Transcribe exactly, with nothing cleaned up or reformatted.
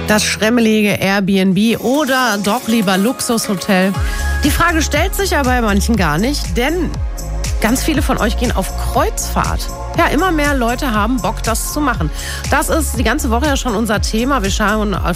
das schремmelige Airbnb oder doch lieber Luxushotel? Die Frage stellt sich ja bei manchen gar nicht, denn ganz viele von euch gehen auf Kreuzfahrt. Ja, immer mehr Leute haben Bock, das zu machen. Das ist die ganze Woche ja schon unser Thema. Wir schauen auf